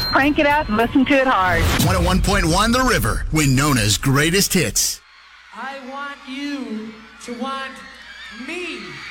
crank it out and listen to it hard. 101.1 The River, Winona's greatest hits. I want you to want me.